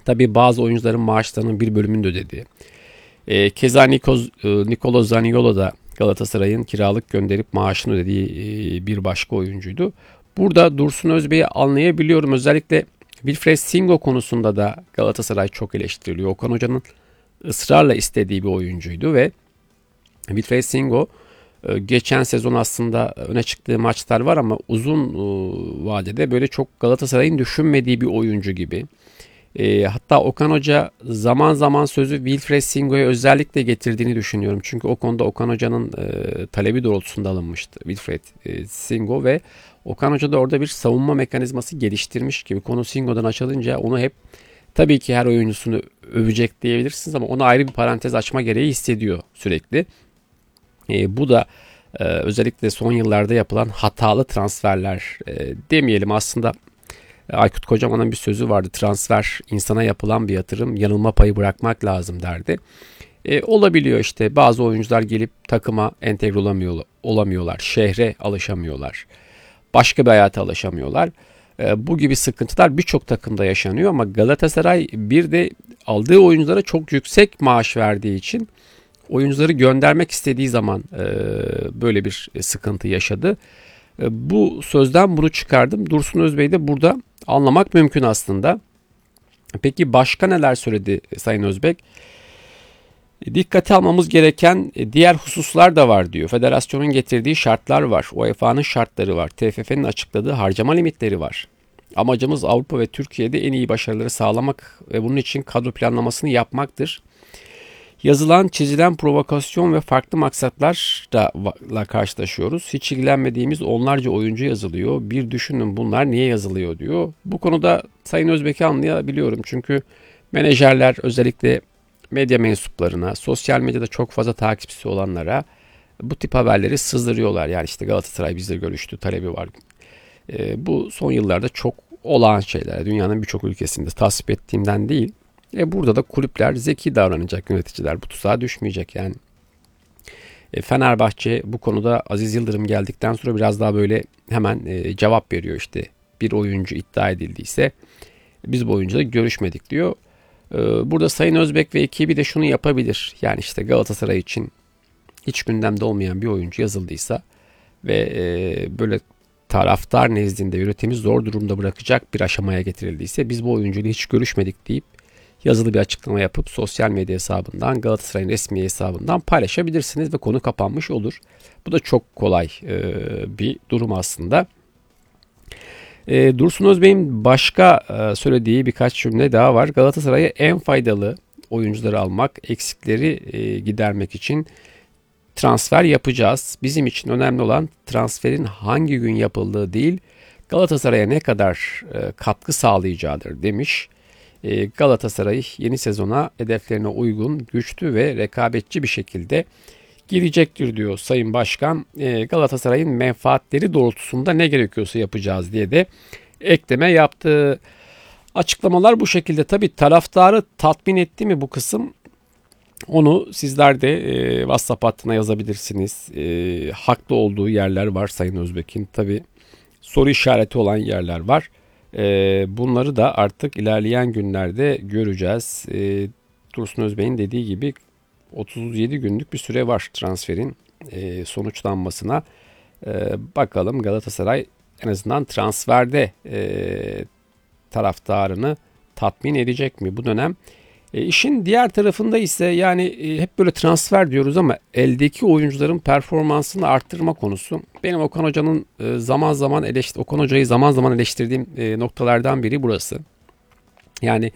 Tabii bazı oyuncuların maaşlarının bir bölümünü de ödedi. Keza Nicolo Zaniolo da Galatasaray'ın kiralık gönderip maaşını ödediği bir başka oyuncuydu. Burada Dursun Özbek'i anlayabiliyorum. Özellikle Wilfried Singo konusunda da Galatasaray çok eleştiriliyor. Okan Hoca'nın ısrarla istediği bir oyuncuydu ve Wilfried Singo geçen sezon aslında öne çıktığı maçlar var ama uzun vadede böyle çok Galatasaray'ın düşünmediği bir oyuncu gibi. Hatta Okan Hoca zaman zaman sözü Wilfried Singo'ya özellikle getirdiğini düşünüyorum. Çünkü o konuda Okan Hoca'nın talebi doğrultusunda alınmıştı Wilfried Singo ve Okan Hoca da orada bir savunma mekanizması geliştirmiş gibi. Konu Singo'dan açılınca onu hep tabii ki her oyuncusunu övecek diyebilirsiniz ama ona ayrı bir parantez açma gereği hissediyor sürekli. Bu da özellikle son yıllarda yapılan hatalı transferler demeyelim aslında. Aykut Kocaman'ın bir sözü vardı. Transfer insana yapılan bir yatırım, yanılma payı bırakmak lazım derdi. Olabiliyor işte bazı oyuncular gelip takıma entegre olamıyorlar. Şehre alışamıyorlar. Başka bir hayata alışamıyorlar. Bu gibi sıkıntılar birçok takımda yaşanıyor ama Galatasaray bir de aldığı oyunculara çok yüksek maaş verdiği için oyuncuları göndermek istediği zaman böyle bir sıkıntı yaşadı. Bu sözden bunu çıkardım. Dursun Özbek'i de burada anlamak mümkün aslında. Peki başka neler söyledi Sayın Özbek? Dikkate almamız gereken diğer hususlar da var diyor. Federasyonun getirdiği şartlar var. UEFA'nın şartları var. TFF'nin açıkladığı harcama limitleri var. Amacımız Avrupa ve Türkiye'de en iyi başarıları sağlamak ve bunun için kadro planlamasını yapmaktır. Yazılan, çizilen provokasyon ve farklı maksatlarla karşılaşıyoruz. Hiç ilgilenmediğimiz onlarca oyuncu yazılıyor. Bir düşünün bunlar niye yazılıyor diyor. Bu konuda Sayın Özbek'i anlayabiliyorum. Çünkü menajerler özellikle medya mensuplarına, sosyal medyada çok fazla takipçisi olanlara bu tip haberleri sızdırıyorlar. Yani işte Galatasaray bizle görüştü, talebi var. Bu son yıllarda çok olağan şeyler. Dünyanın birçok ülkesinde tasvip ettiğimden değil. Burada da kulüpler zeki davranacak, yöneticiler bu tuzağa düşmeyecek yani. Fenerbahçe bu konuda Aziz Yıldırım geldikten sonra biraz daha böyle hemen cevap veriyor işte. Bir oyuncu iddia edildiyse biz bu oyuncuyla görüşmedik diyor. Burada Sayın Özbek ve ekibi de şunu yapabilir. Yani işte Galatasaray için hiç gündemde olmayan bir oyuncu yazıldıysa ve böyle taraftar nezdinde yönetimi zor durumda bırakacak bir aşamaya getirildiyse biz bu oyuncuyla hiç görüşmedik deyip yazılı bir açıklama yapıp sosyal medya hesabından Galatasaray'ın resmi hesabından paylaşabilirsiniz ve konu kapanmış olur. Bu da çok kolay bir durum aslında. Dursun Özbek'in başka söylediği birkaç cümle daha var. Galatasaray'a en faydalı oyuncuları almak, eksikleri gidermek için transfer yapacağız. Bizim için önemli olan transferin hangi gün yapıldığı değil, Galatasaray'a ne kadar katkı sağlayacağıdır demiş. Galatasaray yeni sezona hedeflerine uygun, güçlü ve rekabetçi bir şekilde girecektir diyor Sayın Başkan. Galatasaray'ın menfaatleri doğrultusunda ne gerekiyorsa yapacağız diye de ekleme yaptı. Açıklamalar bu şekilde. Tabii taraftarı tatmin etti mi bu kısım? Onu sizler de WhatsApp hattına yazabilirsiniz. Haklı olduğu yerler var Sayın Özbek'in. Tabii soru işareti olan yerler var. Bunları da artık ilerleyen günlerde göreceğiz. Dursun Özbek'in dediği gibi 37 günlük bir süre var transferin sonuçlanmasına. Bakalım Galatasaray en azından transferde taraftarını tatmin edecek mi bu dönem? İşin diğer tarafında ise yani hep böyle transfer diyoruz ama eldeki oyuncuların performansını arttırma konusu. Benim Okan Hoca'nın Okan Hoca'yı zaman zaman eleştirdiğim noktalardan biri burası. Yani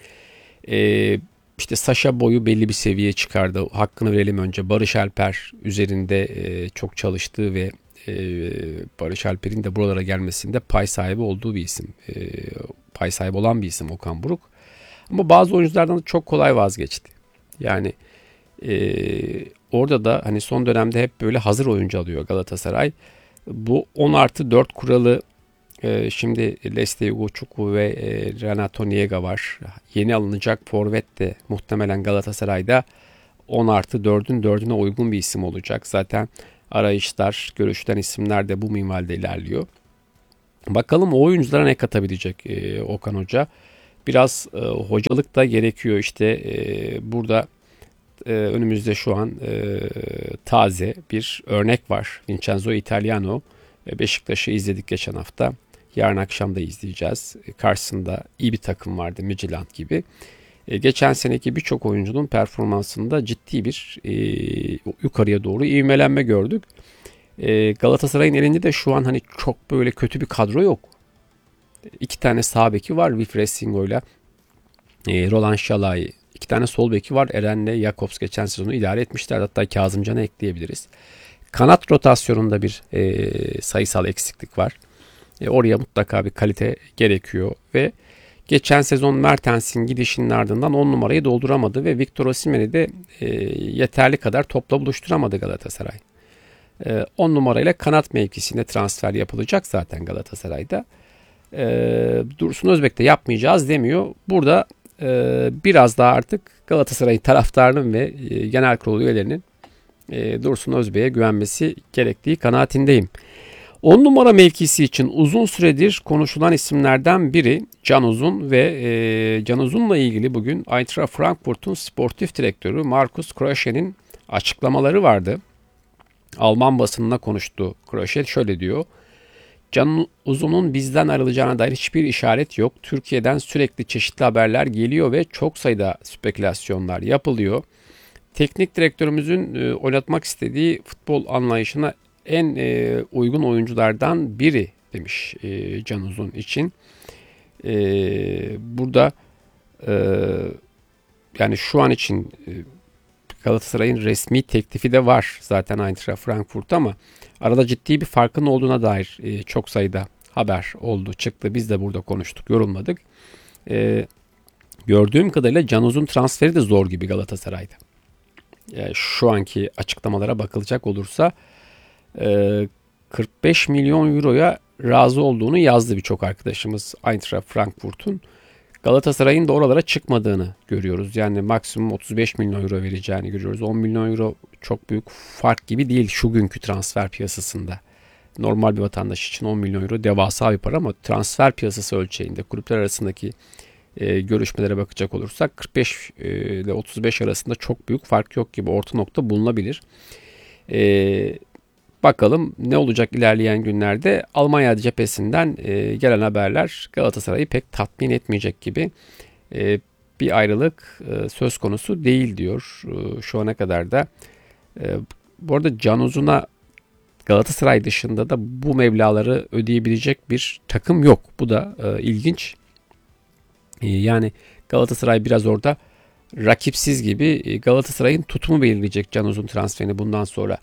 işte Sacha Boy'u belli bir seviyeye çıkardı. Hakkını verelim önce. Barış Alper üzerinde çok çalıştığı ve Barış Alper'in de buralara gelmesinde pay sahibi olduğu bir isim. Pay sahibi olan bir isim Okan Buruk. Ama bazı oyunculardan da çok kolay vazgeçti. Yani orada da hani son dönemde hep böyle hazır oyuncu alıyor Galatasaray. Bu 10+4 kuralı şimdi Leste Ugochukwu ve Renato Niega var. Yeni alınacak forvet de muhtemelen Galatasaray'da 10+4'ün 4'üne uygun bir isim olacak. Zaten arayışlar, görüşten isimler de bu minvalde ilerliyor. Bakalım o oyunculara ne katabilecek Okan Hoca. biraz hocalık da gerekiyor. İşte burada önümüzde şu an taze bir örnek var. Vincenzo Italiano. Beşiktaş'ı izledik geçen hafta. Yarın akşam da izleyeceğiz. Karşısında iyi bir takım vardı, Midtjylland gibi. Geçen seneki birçok oyuncunun performansında ciddi bir yukarıya doğru ivmelenme gördük. Galatasaray'ın elinde de şu an hani çok böyle kötü bir kadro yok. İki tane sağ beki var, Wilfried Singo'yla Roland Şalai. İki tane sol beki var, Eren'le Jakobs geçen sezonu idare etmişler. Hatta Kazımcan'ı ekleyebiliriz. Kanat rotasyonunda bir sayısal eksiklik var. Oraya mutlaka bir kalite gerekiyor ve geçen sezon Mertens'in gidişinin ardından 10 numarayı dolduramadı ve Victor Osimhen'i de yeterli kadar topla buluşturamadı Galatasaray. 10 numarayla kanat mevkisinde transfer yapılacak zaten Galatasaray'da. Dursun Özbek de yapmayacağız demiyor. Burada biraz daha artık Galatasaray'ın taraftarının ve genel kurulu üyelerinin Dursun Özbek'e güvenmesi gerektiği kanaatindeyim. 10 numara mevkisi için uzun süredir konuşulan isimlerden biri Can Uzun ve Can Uzun'la ilgili bugün Eintracht Frankfurt'un sportif direktörü Markus Krösche'nin açıklamaları vardı. Alman basınına konuştu. Krösche şöyle diyor. Can Uzun'un bizden ayrılacağına dair hiçbir işaret yok. Türkiye'den sürekli çeşitli haberler geliyor ve çok sayıda spekülasyonlar yapılıyor. Teknik direktörümüzün oynatmak istediği futbol anlayışına en uygun oyunculardan biri demiş Can Uzun için. Burada yani şu an için Galatasaray'ın resmi teklifi de var zaten Eintracht Frankfurt ama arada ciddi bir farkın olduğuna dair çok sayıda haber oldu, çıktı. Biz de burada konuştuk, yorumladık. Gördüğüm kadarıyla Can Uzun transferi de zor gibi Galatasaray'da. Şu anki açıklamalara bakılacak olursa 45 milyon euroya razı olduğunu yazdı birçok arkadaşımız Eintracht Frankfurt'un. Galatasaray'ın da oralara çıkmadığını görüyoruz. Yani maksimum 35 milyon euro vereceğini görüyoruz. 10 milyon euro çok büyük fark gibi değil şu günkü transfer piyasasında. Normal bir vatandaş için 10 milyon euro devasa bir para ama transfer piyasası ölçeğinde kulüpler arasındaki görüşmelere bakacak olursak 45 ile 35 arasında çok büyük fark yok gibi, orta nokta bulunabilir. Bakalım ne olacak ilerleyen günlerde. Almanya cephesinden gelen haberler Galatasaray'ı pek tatmin etmeyecek gibi. Bir ayrılık söz konusu değil diyor şu ana kadar da. Bu arada Can Uzun'a Galatasaray dışında da bu meblağları ödeyebilecek bir takım yok. Bu da ilginç. Yani Galatasaray biraz orada rakipsiz gibi. Galatasaray'ın tutumu belirleyecek Can Uzun transferini bundan sonra.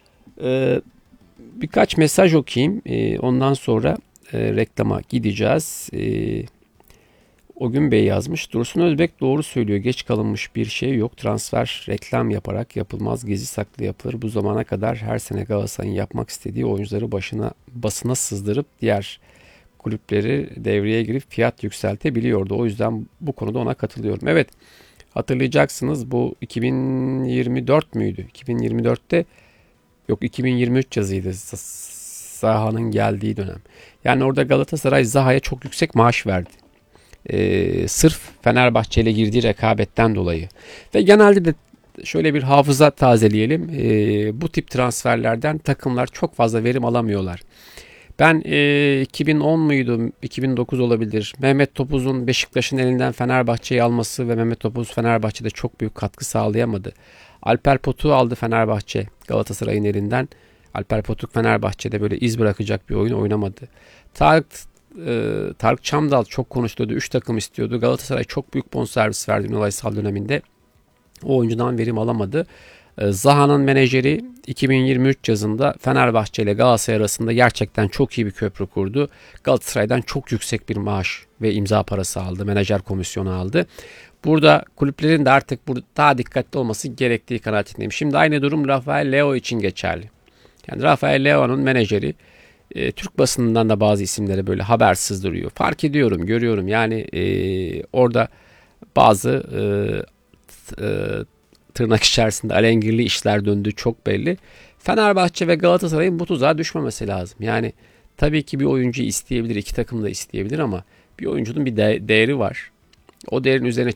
Birkaç mesaj okuyayım. Ondan sonra reklama gideceğiz. O gün Bey yazmış. Dursun Özbek doğru söylüyor. Geç kalınmış bir şey yok. Transfer reklam yaparak yapılmaz. Gizli saklı yapılır. Bu zamana kadar her sene Galatasaray'ın yapmak istediği oyuncuları basına sızdırıp diğer kulüpleri devreye girip fiyat yükseltebiliyordu. O yüzden bu konuda ona katılıyorum. Evet, hatırlayacaksınız bu 2024 müydü? 2024'te yok 2023 yazıydı. Zaha'nın geldiği dönem. Yani orada Galatasaray Zaha'ya çok yüksek maaş verdi. Sırf Fenerbahçe ile girdiği rekabetten dolayı. Ve genelde de şöyle bir hafıza tazeleyelim. Bu tip transferlerden takımlar çok fazla verim alamıyorlar. Ben 2010 muydu, 2009 olabilir. Mehmet Topuz'un Beşiktaş'ın elinden Fenerbahçe'yi alması ve Mehmet Topuz Fenerbahçe'de çok büyük katkı sağlayamadı. Alper Potuk'u aldı Fenerbahçe Galatasaray'ın elinden. Alper Potuk Fenerbahçe'de böyle iz bırakacak bir oyun oynamadı. Tarık Çamdal çok konuşuluyordu. 3 takım istiyordu. Galatasaray çok büyük bonservis verdi Ünal Aysal döneminde. O oyuncudan verim alamadı. Zaha'nın menajeri 2023 yazında Fenerbahçe ile Galatasaray arasında gerçekten çok iyi bir köprü kurdu. Galatasaray'dan çok yüksek bir maaş ve imza parası aldı. Menajer komisyonu aldı. Burada kulüplerin de artık burada daha dikkatli olması gerektiği kanaatindeyim. Şimdi aynı durum Rafael Leo için geçerli. Yani Rafael Leo'nun menajeri Türk basınından da bazı isimlere böyle haber sızdırıyor. Fark ediyorum, görüyorum. Yani orada bazı tırnak içerisinde alengirli işler döndüğü çok belli. Fenerbahçe ve Galatasaray'ın bu tuzağa düşmemesi lazım. Yani tabii ki bir oyuncu isteyebilir, iki takım da isteyebilir ama bir oyuncunun bir değeri var. O değerin üzerine